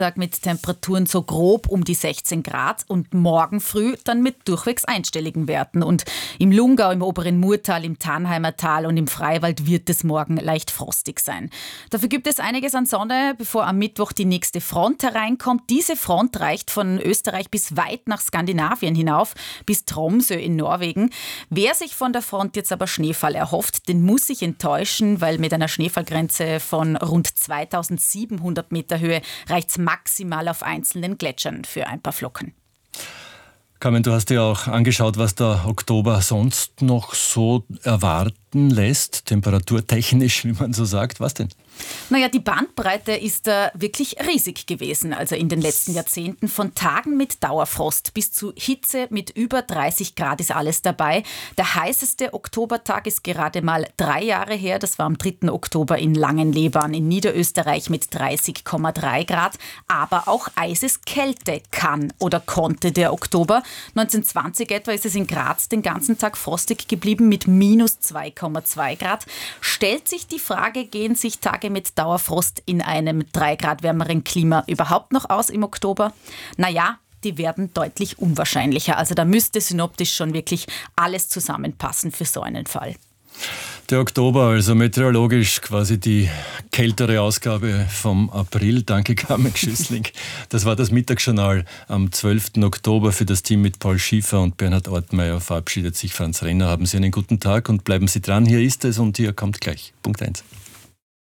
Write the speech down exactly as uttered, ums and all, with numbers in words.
mit Temperaturen so grob um die sechzehn Grad und morgen früh dann mit durchwegs einstelligen Werten. Und im Lungau, im oberen Murtal, im Tannheimer Tal und im Freiwald wird es morgen leicht frostig sein. Dafür gibt es einiges an Sonne, bevor am Mittwoch die nächste Front hereinkommt. Diese Front reicht von Österreich bis weit nach Skandinavien hinauf, bis Tromsø in Norwegen. Wer sich von der Front jetzt aber Schneefall erhofft, den muss sich enttäuschen, weil mit einer Schneefallgrenze von rund zweitausendsiebenhundert Meter Höhe reicht es maximal auf einzelnen Gletschern für ein paar Flocken. Carmen, du hast dir auch angeschaut, was der Oktober sonst noch so erwarten lässt, temperaturtechnisch, wie man so sagt. Was denn? Naja, die Bandbreite ist da wirklich riesig gewesen, also in den letzten Jahrzehnten. Von Tagen mit Dauerfrost bis zu Hitze mit über dreißig Grad ist alles dabei. Der heißeste Oktobertag ist gerade mal drei Jahre her. Das war am dritten Oktober in Langenlebern in Niederösterreich mit dreißig Komma drei Grad. Aber auch Eiseskälte kann oder konnte der Oktober. neunzehnhundertzwanzig etwa ist es in Graz den ganzen Tag frostig geblieben mit minus zwei Komma zwei Grad. Stellt sich die Frage, gehen sich Tage mit Dauerfrost in einem drei Grad wärmeren Klima überhaupt noch aus im Oktober? Naja, die werden deutlich unwahrscheinlicher. Also da müsste synoptisch schon wirklich alles zusammenpassen für so einen Fall. Der Oktober, also meteorologisch quasi die kältere Ausgabe vom April. Danke, Carmen Schüssling. Das war das Mittagsjournal am zwölften Oktober für das Team mit Paul Schiefer und Bernhard Ortmeier. Verabschiedet sich Franz Renner. Haben Sie einen guten Tag und bleiben Sie dran. Hier ist es und hier kommt gleich Punkt eins.